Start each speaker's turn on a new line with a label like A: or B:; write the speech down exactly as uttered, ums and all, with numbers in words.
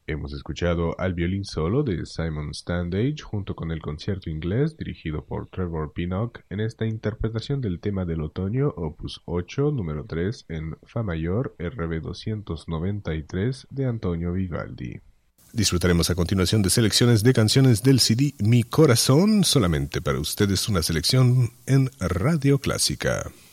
A: Hemos escuchado al violín solo de Simon Standage junto con el concierto inglés dirigido por Trevor Pinnock en esta interpretación del tema del otoño opus ocho número tres en Fa mayor R B doscientos noventa y tres de Antonio Vivaldi. Disfrutaremos a continuación de selecciones de canciones del C D Mi Corazón, solamente para ustedes una selección en Radio Clásica.